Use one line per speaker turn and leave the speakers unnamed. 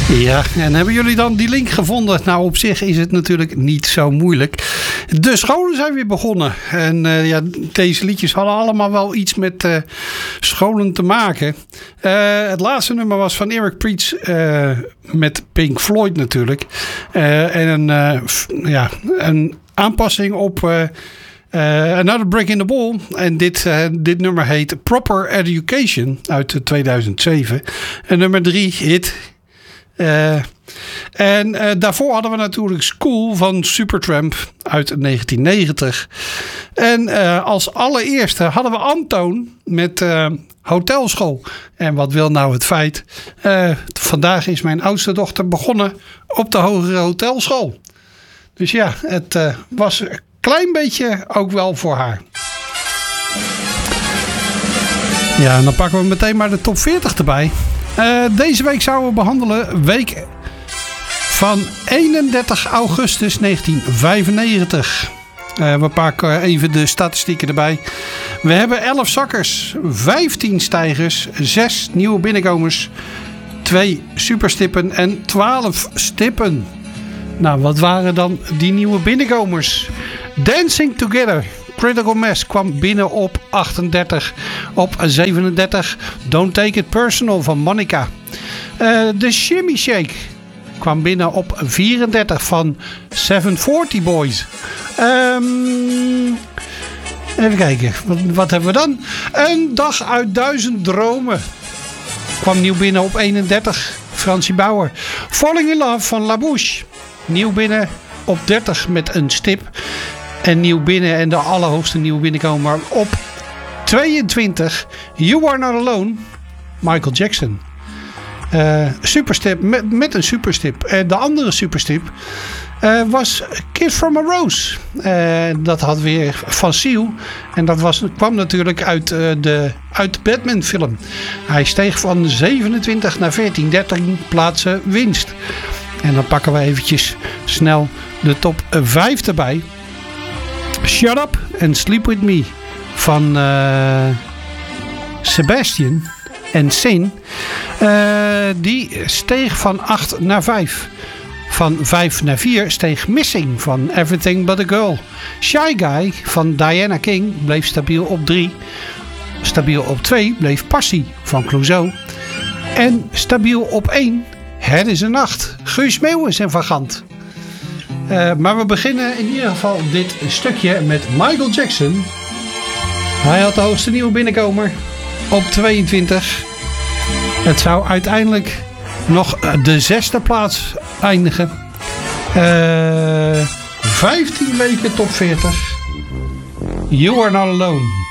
Ja, en hebben jullie dan die link gevonden? Nou, op zich is het natuurlijk niet zo moeilijk. De scholen zijn weer begonnen. En deze liedjes hadden allemaal wel iets met scholen te maken. Het laatste nummer was van Eric Prydz met Pink Floyd natuurlijk. En een aanpassing op Another Brick in the Wall. En dit nummer heet Proper Education uit 2007. En nummer 3 hit. Daarvoor hadden we natuurlijk School van Supertramp uit 1990. En als allereerste hadden we Antoon met Hotelschool. En wat wil nou het feit? Vandaag is mijn oudste dochter begonnen op de hogere hotelschool. Dus ja, het was een klein beetje ook wel voor haar. Ja, en dan pakken we meteen maar de top 40 erbij. Deze week zouden we behandelen week van 31 augustus 1995. We pakken even de statistieken erbij. We hebben 11 zakkers, 15 stijgers, 6 nieuwe binnenkomers, 2 superstippen en 12 stippen. Nou, wat waren dan die nieuwe binnenkomers? Dancing Together. Critical Mass kwam binnen op 38. Op 37 Don't Take It Personal van Monica. De Shimmy Shake kwam binnen op 34 van 740 Boys. Even kijken, wat hebben we dan? Een dag uit 1000 dromen kwam nieuw binnen op 31. Francie Bauer. Falling in Love van La Bouche. Nieuw binnen op 30 met een stip. En nieuw binnen en de allerhoogste nieuw binnenkomer op 22. You Are Not Alone. Michael Jackson. Superstip met een superstip. De andere superstip was Kiss from a Rose. Dat had weer van Seal. En dat kwam natuurlijk uit de Batman film. Hij steeg van 27 naar 14. 13 plaatsen winst. En dan pakken we eventjes snel de top 5 erbij. Shut Up and Sleep With Me van Sebastian en Sin. Die steeg van 8 naar 5. Van 5 naar 4 steeg Missing van Everything But A Girl. Shy Guy van Diana King bleef stabiel op 3. Stabiel op 2 bleef Passie van Clouseau. En stabiel op 1 Het is een nacht. Guus Meeuwis en Van Gant. Maar we beginnen in ieder geval dit stukje met Michael Jackson. Hij had de hoogste nieuwe binnenkomer op 22. Het zou uiteindelijk nog de 6e plaats eindigen. 15 weken top 40. You Are Not Alone.